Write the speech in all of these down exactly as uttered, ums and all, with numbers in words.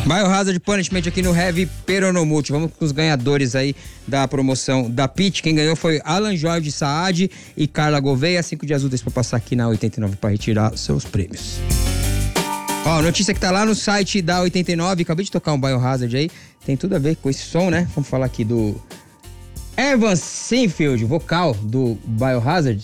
Biohazard Punishment aqui no Heavy Peronomulti. Vamos com os ganhadores aí da promoção da P I T. Quem ganhou foi Alan Jorge Saad e Carla Gouveia. Cinco dias úteis pra passar aqui na oitenta e nove para retirar seus prêmios. Ó, notícia que tá lá no site da oitenta e nove. Acabei de tocar um Biohazard aí. Tem tudo a ver com esse som, né? Vamos falar aqui do Evan Sinfield, vocal do Biohazard.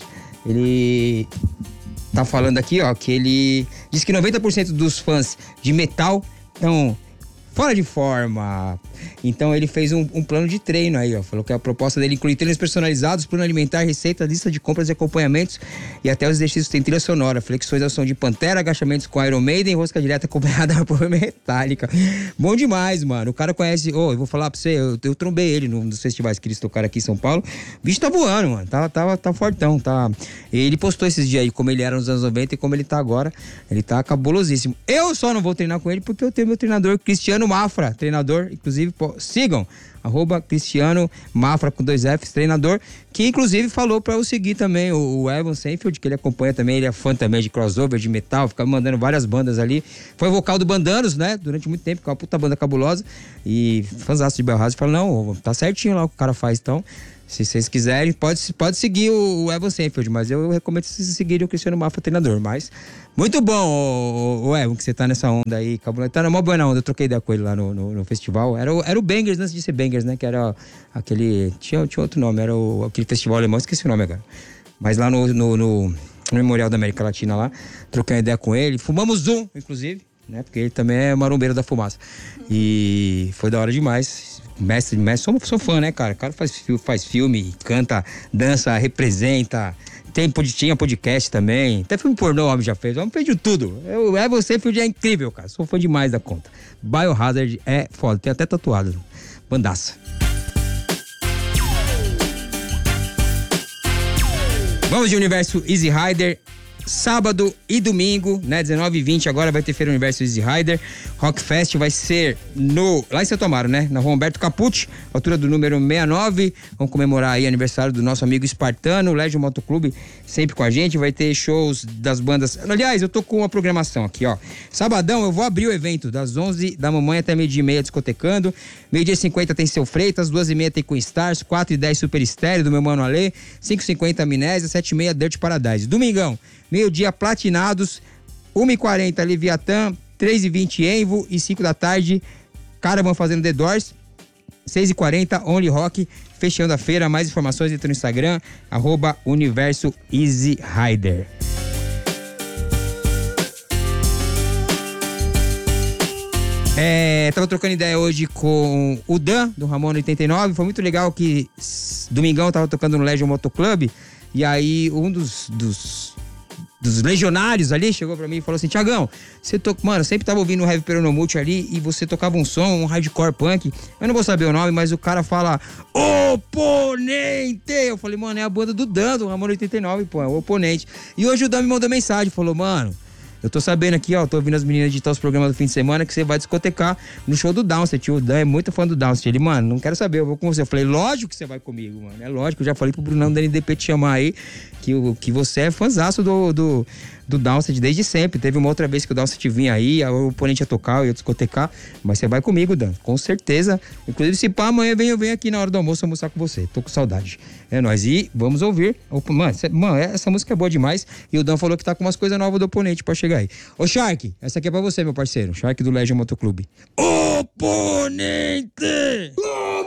Ele tá falando aqui, ó, que ele diz que noventa por cento dos fãs de metal estão fora de forma. Então ele fez um, um plano de treino aí, ó. Falou que a proposta dele inclui treinos personalizados, plano alimentar, receita, lista de compras e acompanhamentos. E até os exercícios têm trilha sonora, flexões ao som de Pantera, agachamentos com Iron Maiden, rosca direta acompanhada por Metallica. Bom demais, mano. O cara conhece... Ô, oh, eu vou falar pra você, eu, eu trombei ele num dos festivais que eles tocaram aqui em São Paulo. O bicho tá voando, mano. Tá, tá, tá fortão, tá... Ele postou esses dias aí como ele era nos anos noventa e como ele tá agora. Ele tá cabulosíssimo. Eu só não vou treinar com ele porque eu tenho meu treinador, Cristiano Mafra, treinador, inclusive, pô, sigam, arroba Cristiano Mafra com dois Fs, treinador, que inclusive falou pra eu seguir também o, o Evan Sinfield, que ele acompanha também, ele é fã também de crossover, de metal, fica mandando várias bandas ali. Foi vocal do Bandanos, né, durante muito tempo, que é uma puta banda cabulosa, e fãzaço de Biohazard, fala, não, tá certinho lá o que o cara faz, então... Se vocês quiserem, pode, pode seguir o, o Evan Sinfield, mas eu recomendo vocês seguirem o Cristiano Mafra, treinador. Mas, muito bom, o, o Evan, que você tá nessa onda aí. Tá na mó boa onda, eu troquei ideia com ele lá no, no, no festival. Era o, era o Bangers, antes de ser Bangers, né? Que era aquele... Tinha, tinha outro nome, era o, aquele festival alemão, esqueci o nome agora. Mas lá no, no, no, no Memorial da América Latina lá, troquei ideia com ele. Fumamos um, inclusive, né? Porque ele também é marombeiro da fumaça. E foi da hora demais. Mestre, mestre, sou, sou fã, né, cara? O cara faz, faz filme, canta, dança, representa. Tem, tinha podcast também. Até filme pornô o homem já fez. O homem fez de tudo. Eu, é você, filho, é incrível, cara. Sou fã demais da conta. Biohazard é foda. Tem até tatuado. Bandaça. Vamos de Universo Easy Rider. Sábado e domingo, né, dezenove e vinte, agora vai ter Feira Universo Easy Rider. Rock Fest vai ser no, lá em Santo Amaro, né, na Rua Humberto Capucci, altura do número sessenta e nove. Vamos comemorar aí aniversário do nosso amigo Espartano, o Légio Motoclube, sempre com a gente. Vai ter shows das bandas. Aliás, eu tô com uma programação aqui, ó. Sabadão eu vou abrir o evento das onze da manhã até meio-dia e meia discotecando. Meio-dia e cinquenta tem Seu Freitas, duas e meia tem Queen Stars, quatro e dez Super Estéreo do meu mano Alê, cinco e cinquenta Amnésia, sete e meia Dirt Paradise. Domingão, meio-dia Platinados, uma e quarenta Leviatã, três e vinte Envo e cinco da tarde Caravan fazendo The Doors, seis e quarenta Only Rock, fechando a feira. Mais informações entra no Instagram, arroba Universo Easy Rider. É, tava trocando ideia hoje com o Dan, do Ramon oitenta e nove. Foi muito legal que domingão eu tava tocando no Legion Motoclub. E aí um dos, dos, dos legionários ali chegou pra mim e falou assim: Tiagão, você toca, mano, eu sempre tava ouvindo o Heavy Peronomulti ali e você tocava um som, um hardcore punk. Eu não vou saber o nome, mas o cara fala Oponente! Eu falei, mano, é a banda do Dan, do Ramon oitenta e nove, pô, é o Oponente. E hoje o Dan me mandou mensagem, falou, mano, eu tô sabendo aqui, ó, tô ouvindo as meninas editar os programas do fim de semana que você vai discotecar no show do Downset. O Dan é muito fã do Downset. Ele, mano, não quero saber, eu vou com você. Eu falei, lógico que você vai comigo, mano. É lógico, eu já falei pro Brunão do N D P te chamar aí, que, o, que você é fãzaço do, do, do Downset desde sempre. Teve uma outra vez que o Downset vinha aí, o Oponente ia tocar, eu ia discotecar, mas você vai comigo, Dan, com certeza. Inclusive, se pá, amanhã vem, eu venho aqui na hora do almoço almoçar com você. Tô com saudade. É nóis. E vamos ouvir. Mano, cê, mano, essa música é boa demais. E o Dan falou que tá com umas coisas novas do Oponente pra chegar aí. Ô, Shark, essa aqui é pra você, meu parceiro. Shark do Legion Motoclube. Oponente!